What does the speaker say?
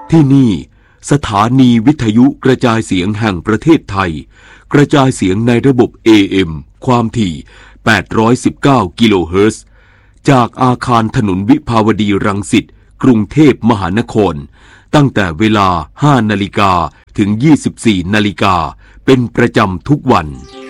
ที่นี่สถานีวิทยุกระจายเสียงแห่งประเทศไทยกระจายเสียงในระบบ AM ความถี่ 819 กิโลเฮิรตซ์จากอาคารถนนวิภาวดีรังสิตกรุงเทพมหานครตั้งแต่เวลา 5 นาฬิกาถึง 24 นาฬิกาเป็นประจำทุกวัน